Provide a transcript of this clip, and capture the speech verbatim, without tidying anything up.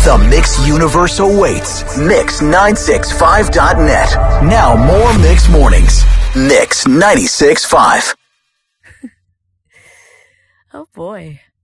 The Mix universe awaits. Mix nine sixty-five dot net. Now more Mix Mornings. Mix ninety-six point five. Oh boy.